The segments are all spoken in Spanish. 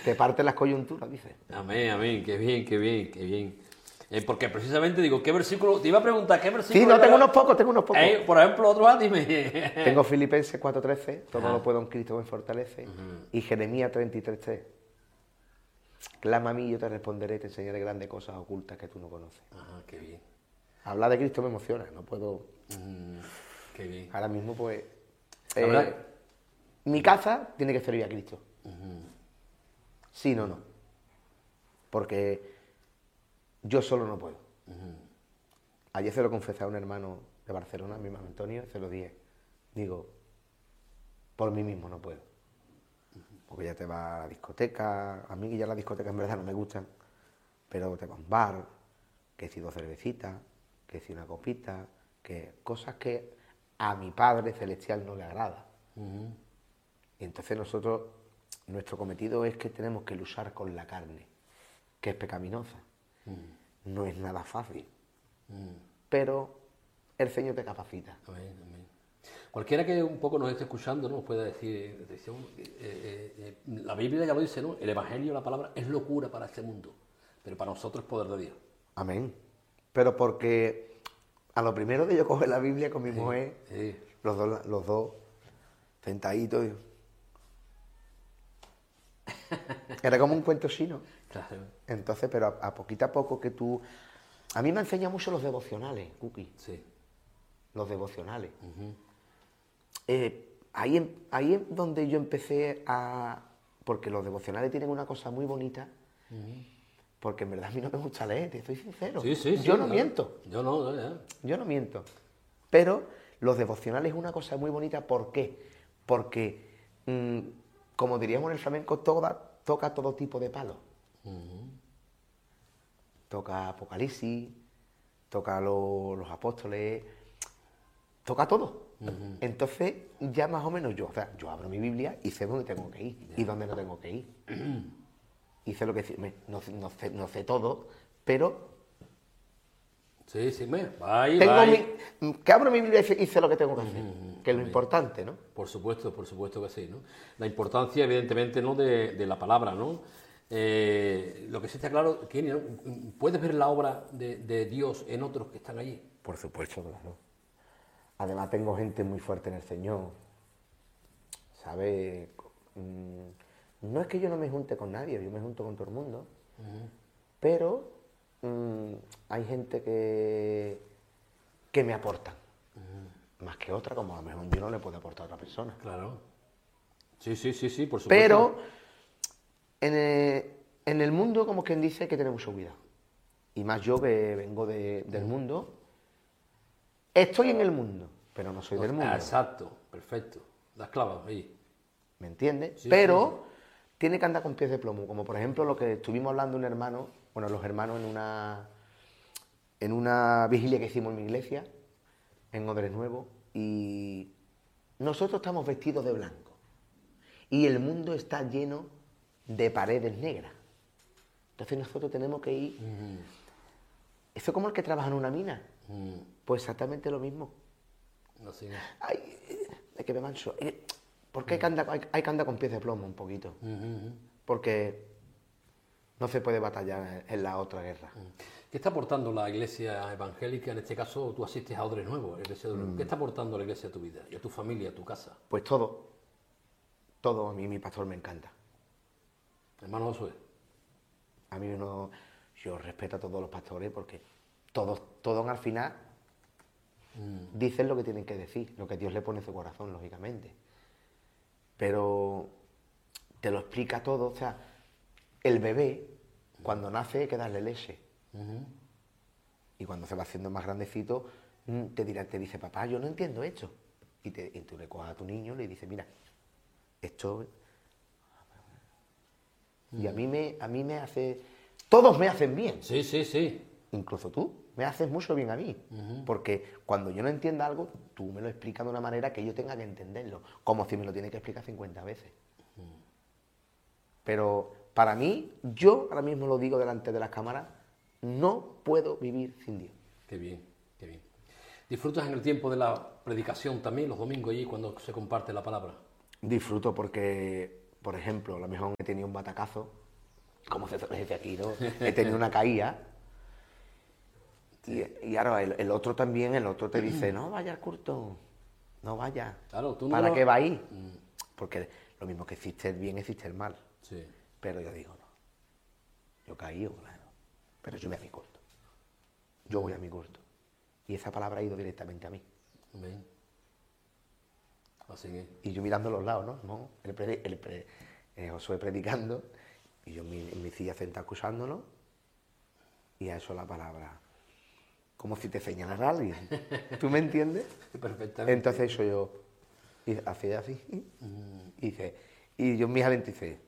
Te parte las coyunturas, dice. Amén, amén, qué bien, qué bien, qué bien. Porque precisamente digo, ¿qué versículo? Te iba a preguntar, ¿qué versículo? Sí, no, tengo unos pocos. Por ejemplo, otro, dime. Tengo Filipenses 4:13, todo Ajá. lo puedo en Cristo que me fortalece, y Jeremías 33:3. Clama a mí y yo te responderé, te enseñaré grandes cosas ocultas que tú no conoces. Ajá, qué bien. Hablar de Cristo me emociona, no puedo... Qué bien. Ahora mismo, pues... La verdad- mi casa tiene que servir a Cristo. Sí, no. Porque yo solo no puedo. Ayer se lo confesé a un hermano de Barcelona, mi hermano Antonio, y se lo dije. Digo, por mí mismo no puedo. Porque ya te vas a la discoteca, a mí ya las discotecas en verdad no me gustan, pero te vas a un bar, que si 2 cervecitas, que si una copita, que cosas que a mi Padre Celestial no le agrada. Y entonces nosotros, nuestro cometido es que tenemos que luchar con la carne, que es pecaminosa. No es nada fácil, pero el Señor te capacita. Amén, amén. Cualquiera que un poco nos esté escuchando, ¿no? Nos pueda decir, la Biblia ya lo dice, ¿no? El Evangelio, la palabra, es locura para este mundo, pero para nosotros es poder de Dios. Amén. Pero porque a lo primero de yo coger la Biblia con mi mujer, Sí. los dos sentaditos, era como un cuento chino. Claro. Entonces, pero a poquito a poco que tú... A mí me enseña mucho los devocionales, Cookie, Sí. los devocionales. Ahí es donde yo empecé a... Porque los devocionales tienen una cosa muy bonita, porque en verdad a mí no me gusta leer, te estoy sincero. Sí, sí, Yo sí, no claro. miento. Yo no, ya. Yo no miento. Pero los devocionales es una cosa muy bonita. ¿Por qué? Porque, como diríamos en el flamenco, toca todo tipo de palos. Toca Apocalipsis, toca los apóstoles, toca todo. Entonces, ya más o menos yo abro mi Biblia y sé dónde tengo que ir y dónde no tengo que ir. Y sé lo que decirme. No sé todo, pero Sí, ahí. que abro mi Biblia y sé lo que tengo que hacer, que es lo importante, ¿no? Por supuesto que sí, ¿no? La importancia, evidentemente, ¿no? de la palabra, ¿no? Lo que sí está claro, Kenny, ¿no? ¿Puedes ver la obra de Dios en otros que están allí? Por supuesto, claro. Además tengo gente muy fuerte en el Señor, ¿sabes? No es que yo no me junte con nadie, yo me junto con todo el mundo, pero hay gente que me aportan, más que otra, como a lo mejor yo no le puedo aportar a otra persona. Claro. Sí, por supuesto. Pero en el mundo, como quien dice, hay que tener mucho cuidado. Y más yo que vengo del mundo, estoy en el mundo, pero no soy del mundo. Exacto, perfecto. Las clavas ahí. ¿Me entiendes? Sí, pero tiene que andar con pies de plomo, como por ejemplo lo que estuvimos hablando un hermano, bueno, los hermanos en una vigilia que hicimos en mi iglesia, en Odres Nuevo, y nosotros estamos vestidos de blanco. Y el mundo está lleno de paredes negras. Entonces nosotros tenemos que ir... Eso es como el que trabaja en una mina. Pues exactamente lo mismo. Así, ¿no? Hay que ver manso. Porque hay que andar con pies de plomo un poquito. Porque no se puede batallar en la otra guerra. ¿Qué está aportando la iglesia evangélica? En este caso, tú asistes a Odres Nuevo, la iglesia de Odres Nuevo. ¿Qué está aportando la iglesia a tu vida, y a tu familia, a tu casa? Pues todo. Todo. A mí mi pastor me encanta. Hermano Josué. A mí yo respeto a todos los pastores porque todos al final dicen lo que tienen que decir, lo que Dios le pone en su corazón, lógicamente. Pero te lo explica todo. O sea, el bebé, cuando nace, hay que darle leche. Y cuando se va haciendo más grandecito, te dice, papá, yo no entiendo esto. Y tú le coges a tu niño y le dices, mira, esto... Y a mí me hace... Todos me hacen bien. Sí. Incluso tú me haces mucho bien a mí. Porque cuando yo no entienda algo, tú me lo explicas de una manera que yo tenga que entenderlo. Como si me lo tienes que explicar 50 veces. Pero para mí, yo ahora mismo lo digo delante de las cámaras, no puedo vivir sin Dios. Qué bien. ¿Disfrutas en el tiempo de la predicación también, los domingos allí, cuando se comparte la palabra? Disfruto porque por ejemplo, a lo mejor he tenido un batacazo, como se dice aquí, ¿no? He tenido una caída. Y ahora el otro también, el otro te dice, no vaya al culto, no vaya. Claro, tú no ¿Para lo- qué va ahí? Porque lo mismo que existe el bien, existe el mal. Sí. Pero yo digo, no. Yo caí, claro. Pero yo voy a mi culto. Yo voy a mi culto. Y esa palabra ha ido directamente a mí. Amén. Así es. Y yo mirando los lados, ¿no? Josué predicando, y yo en mi silla sentado escuchándolo, y a eso la palabra. Como si te señalara alguien. ¿Tú me entiendes? Perfectamente. Entonces eso yo hacía así, y dice, y yo en mis adentros dice,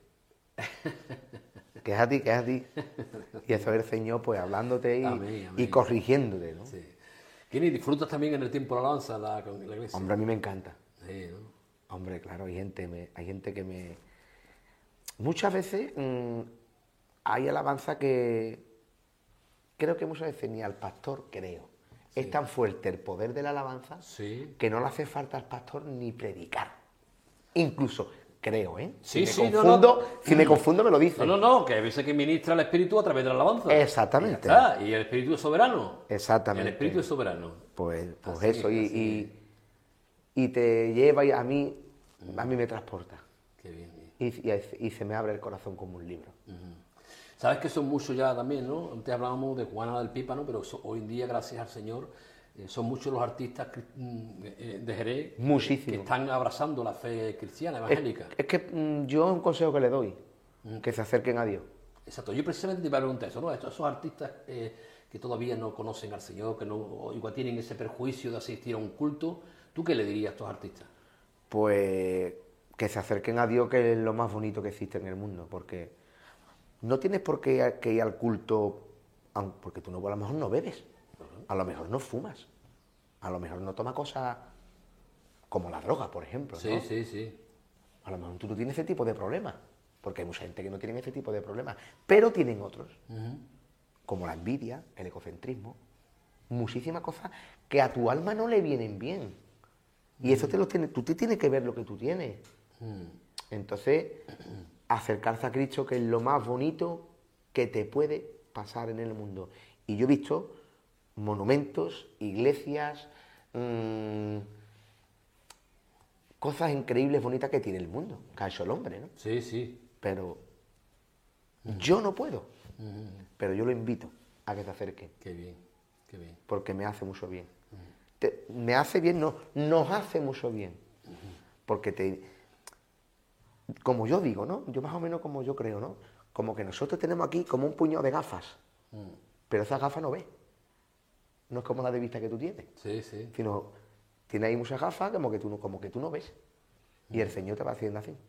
que es a ti, que es a ti. Y eso es el Señor pues hablándote y, Amén, amén. y corrigiéndote, ¿no? Sí. Kini, ¿disfrutas también en el tiempo de la alabanza con la iglesia? Hombre, a mí me encanta. Sí, ¿no? Hombre, claro, hay gente que me... Muchas veces hay alabanza que creo que muchas veces ni al pastor creo. Sí. Es tan fuerte el poder de la alabanza Sí. que no le hace falta al pastor ni predicar. Incluso, creo, ¿eh? Sí, Si sí, me no, confundo, no. si me confundo me lo dice. No, que a veces que ministra el Espíritu a través de la alabanza. Exactamente. Y ya está. Y el Espíritu es soberano. Exactamente. El Espíritu es soberano. Pues Así eso, es, así y te lleva y a mí me transporta. Qué bien. Y se me abre el corazón como un libro. Sabes que son muchos ya también, ¿no? Antes hablábamos de Juana del Pípano, pero hoy en día, gracias al Señor, son muchos los artistas de Jerez que Muchísimo. están abrazando la fe cristiana, evangélica. Es que yo un consejo que le doy, que se acerquen a Dios. Exacto, yo precisamente te iba a preguntar eso, ¿no? Esos artistas que todavía no conocen al Señor, que no, o igual tienen ese perjuicio de asistir a un culto, ¿tú qué le dirías a estos artistas? Pues que se acerquen a Dios, que es lo más bonito que existe en el mundo, porque no tienes por qué que ir al culto, porque tú no, a lo mejor no bebes, a lo mejor no fumas, a lo mejor no tomas cosas como la droga, por ejemplo, ¿no? Sí, sí, sí. A lo mejor tú no tienes ese tipo de problemas, porque hay mucha gente que no tiene ese tipo de problemas, pero tienen otros, como la envidia, el egocentrismo, muchísimas cosas que a tu alma no le vienen bien. Y eso tú te tienes que ver lo que tú tienes. Entonces, acercarse a Cristo, que es lo más bonito que te puede pasar en el mundo. Y yo he visto monumentos, iglesias, cosas increíbles, bonitas que tiene el mundo, que ha hecho el hombre, ¿no? Sí, sí. Pero yo no puedo. Pero yo lo invito a que se acerque, Qué bien, qué bien. porque me hace mucho bien. Me hace bien, no, nos hace mucho bien. Porque como yo digo, ¿no? Yo más o menos como yo creo, ¿no? Como que nosotros tenemos aquí como un puñado de gafas, pero esas gafas no ves. No es como la de vista que tú tienes, Sí, sí. sino tienes ahí muchas gafas como que tú no ves. Y el Señor te va haciendo así.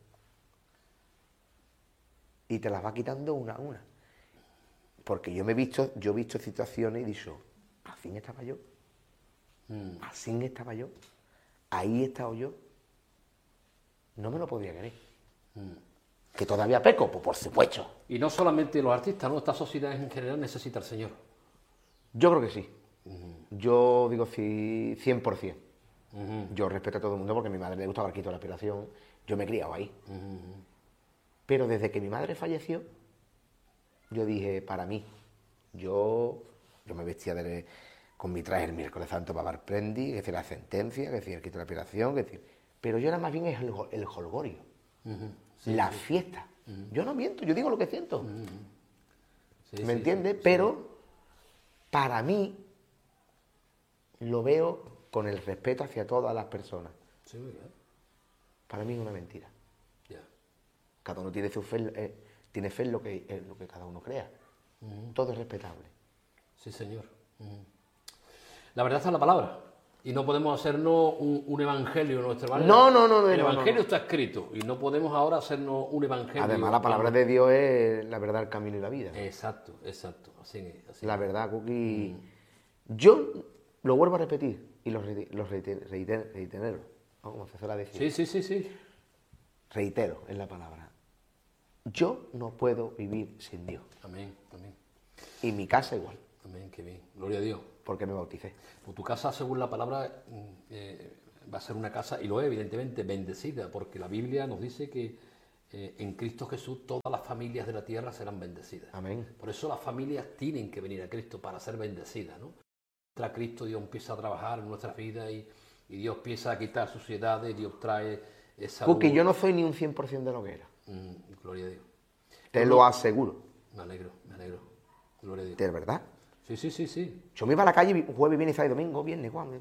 Y te las va quitando una a una. Porque yo he visto situaciones y he dicho, así estaba yo. Así estaba yo. Ahí he estado yo. No me lo podía creer. Que todavía peco, pues por supuesto. Y no solamente los artistas, ¿no? Esta sociedad en general necesita al Señor. Yo creo que sí. Yo digo sí, 100%. Yo respeto a todo el mundo porque a mi madre le gusta barquito de la aspiración. Yo me he criado ahí. Pero desde que mi madre falleció, yo dije, para mí, yo me vestía con mi traje el miércoles santo para dar prendi, que decir la sentencia, que decir el quito de la aspiración, que decir... Pero yo era más bien el jolgorio, la fiesta. Yo no miento, yo digo lo que siento. Sí, ¿Me sí, entiendes? sí. Pero para mí lo veo con el respeto hacia todas las personas. Sí, ¿verdad? Para mí es una mentira. Ya. Cada uno tiene su fe, tiene fe en lo que cada uno crea. Todo es respetable. Sí, señor. La verdad está en la palabra. Y no podemos hacernos un evangelio en nuestra manera. No, El no, evangelio no. está escrito y no podemos ahora hacernos un evangelio. Además, la palabra de Dios es la verdad, el camino y la vida. Exacto, exacto. Así es. Así La es. verdad, Cookie. Yo lo vuelvo a repetir y lo reitero. ¿No? Como se suele decir. Sí. Reitero en la palabra. Yo no puedo vivir sin Dios. Amén, amén. Y mi casa igual, Amén, qué bien. Gloria a Dios. porque me bauticé. Pues tu casa, según la palabra, va a ser una casa, y lo es evidentemente, bendecida, porque la Biblia nos dice que en Cristo Jesús todas las familias de la tierra serán bendecidas. Amén. Por eso las familias tienen que venir a Cristo para ser bendecidas, ¿no? Entra Cristo, Dios empieza a trabajar en nuestras vidas y Dios empieza a quitar suciedades, Dios trae esa... Porque yo no soy ni un 100% de hoguera. Gloria a Dios. Te lo aseguro. Me alegro. Gloria a Dios. ¿De verdad? Sí. Yo me iba a la calle jueves, viernes, sábado y domingo, viernes, Juan.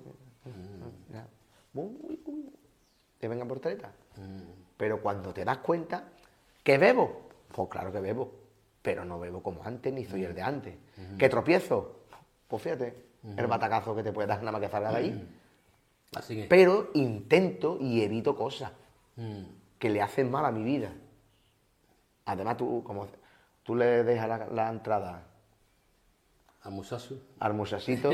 Te vengan por treta. Pero cuando te das cuenta que bebo, pues claro que bebo, pero no bebo como antes, ni soy el de antes. ¿Que tropiezo? Pues fíjate, el batacazo que te puede dar nada más que salga de ahí. Así que... Pero intento y evito cosas que le hacen mal a mi vida. Además, tú le dejas la entrada al musasito,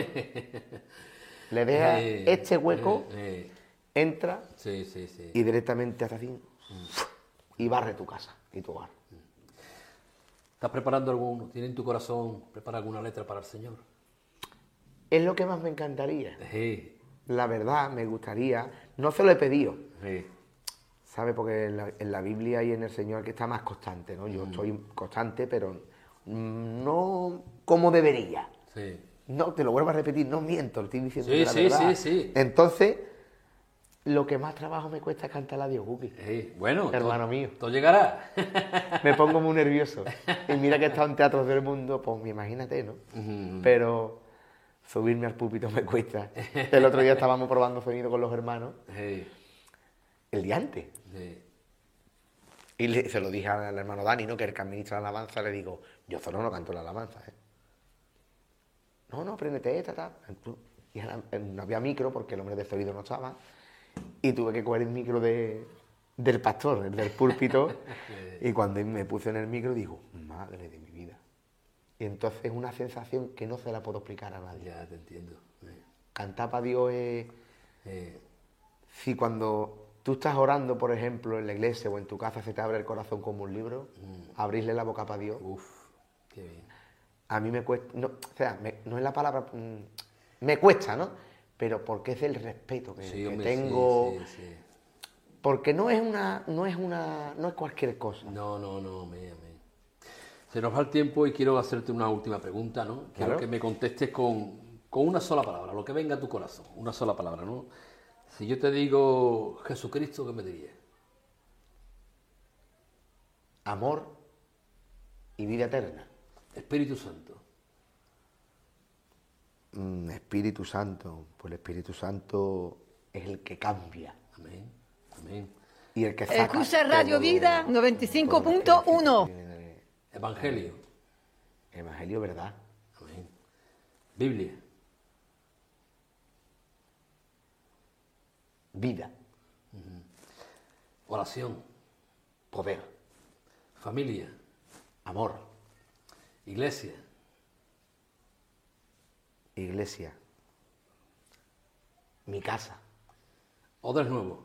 le dejas este hueco, entra y directamente hace así y barre tu casa y tu hogar. ¿Estás preparando tiene en tu corazón preparar alguna letra para el Señor? Es lo que más me encantaría. Sí. La verdad, me gustaría, no se lo he pedido. Sí. ¿Sabe? Porque en la Biblia y en el Señor que está más constante, ¿no? Yo estoy constante, pero no como debería. Sí. No, te lo vuelvo a repetir, no miento, estoy diciendo la verdad. Sí. Entonces, lo que más trabajo me cuesta es cantar a Dios, Guki. Sí. Bueno, hermano mío. Todo llegará. Me pongo muy nervioso. Y mira que he estado en teatros del mundo, pues imagínate, ¿no? Pero subirme al púlpito me cuesta. El otro día estábamos probando sonido con los hermanos. Sí. El día antes. Sí. Y se lo dije al hermano Dani, ¿no? Que el que administra la alabanza, le digo, yo solo no canto la alabanza, ¿eh? No, apréndete esta. Y no había micro porque el hombre de sonido no estaba. Y tuve que coger el micro del pastor, el del púlpito. Y cuando me puse en el micro, digo, madre de mi vida. Y entonces es una sensación que no se la puedo explicar a nadie. Ya, te entiendo. Cantar para Dios es... Si cuando tú estás orando, por ejemplo, en la iglesia o en tu casa, se te abre el corazón como un libro, abrirle la boca para Dios. Uf, qué bien. A mí me cuesta, no es la palabra, me cuesta, ¿no? Pero porque es el respeto que tengo. Sí. Porque no es cualquier cosa. No, amén. Se nos va el tiempo y quiero hacerte una última pregunta, ¿no? Quiero Claro. que me contestes con una sola palabra, lo que venga a tu corazón, una sola palabra, ¿no? Si yo te digo Jesucristo, ¿qué me dirías? Amor y vida eterna. Espíritu Santo. Espíritu Santo, pues el Espíritu Santo es el que cambia. Amén. Y el que saca. Escucha Radio Vida 95.1. Evangelio. Evangelio, ¿verdad? Amén. Biblia. Vida. Oración. Poder. Familia. Amor. Iglesia. Iglesia. Mi casa. Odres Nuevo.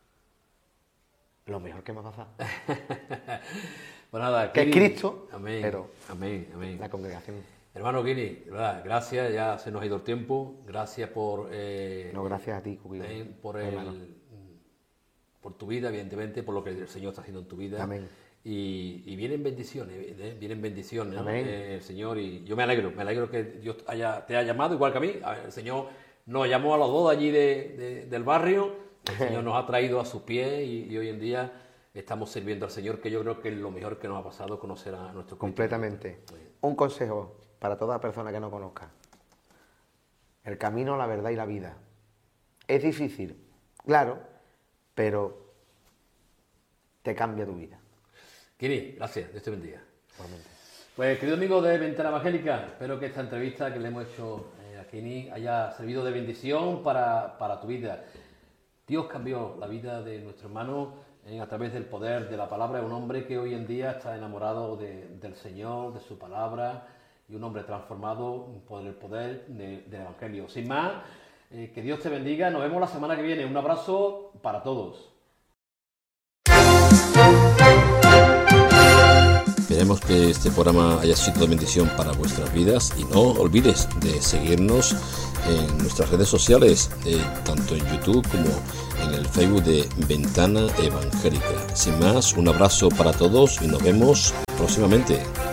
Lo mejor que me ha pasado. Pues nada, Que es Kini, Cristo, amén, pero amén. la congregación. Hermano Kini, de verdad, gracias, ya se nos ha ido el tiempo. Gracias por... No, gracias a ti, Cuquillo. Hermano. Por tu vida, evidentemente, por lo que el Señor está haciendo en tu vida. Amén. Y vienen bendiciones, ¿no? Amén. El Señor, y yo me alegro que Dios te haya llamado, igual que a mí. El Señor nos llamó a los dos de allí del barrio, el Señor nos ha traído a sus pies y hoy en día estamos sirviendo al Señor, que yo creo que es lo mejor que nos ha pasado, conocer a nuestro Cristo. Completamente. Un consejo para toda persona que no conozca. El camino, la verdad y la vida. Es difícil, claro, pero te cambia tu vida. Kini, gracias, Dios te bendiga. Igualmente. Pues, querido amigo de Ventana Evangélica, espero que esta entrevista que le hemos hecho a Kini haya servido de bendición para tu vida. Dios cambió la vida de nuestro hermano a través del poder de la palabra. Es un hombre que hoy en día está enamorado del Señor, de su palabra, y un hombre transformado por el poder del Evangelio. Sin más, que Dios te bendiga. Nos vemos la semana que viene. Un abrazo para todos. Esperemos que este programa haya sido de bendición para vuestras vidas y no olvides de seguirnos en nuestras redes sociales, tanto en YouTube como en el Facebook de Ventana Evangélica. Sin más, un abrazo para todos y nos vemos próximamente.